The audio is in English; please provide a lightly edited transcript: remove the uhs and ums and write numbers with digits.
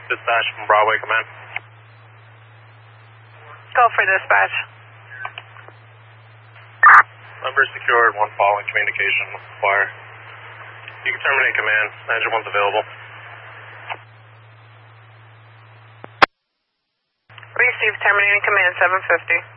Dispatch from Broadway, command. Go for dispatch. Number secured, one following communication with the fire. You can terminate command, engine one's available. Receive terminating command 750.